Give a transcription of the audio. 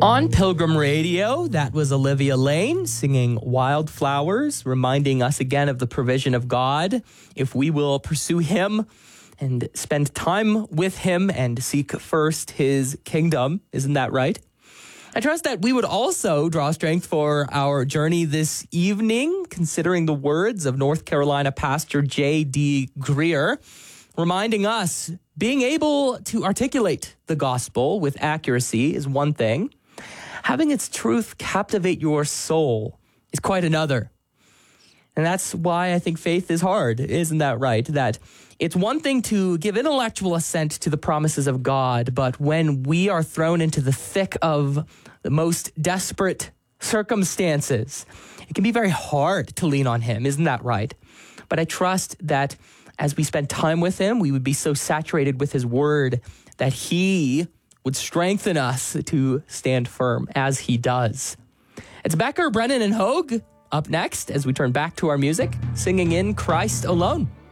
On Pilgrim Radio, that was Olivia Lane singing Wildflowers, reminding us again of the provision of God. If we will pursue Him and spend time with Him and seek first His kingdom, isn't that right? I trust that we would also draw strength for our journey this evening, considering the words of North Carolina pastor J.D. Greear, reminding us being able to articulate the gospel with accuracy is one thing. Having its truth captivate your soul is quite another. And that's why I think faith is hard, isn't that right? That it's one thing to give intellectual assent to the promises of God, but when we are thrown into the thick of the most desperate circumstances, it can be very hard to lean on Him, isn't that right? But I trust that as we spend time with Him, we would be so saturated with His word that He would strengthen us to stand firm as He does. It's Becker, Brennan, and Hogue up next as we turn back to our music, singing in Christ Alone.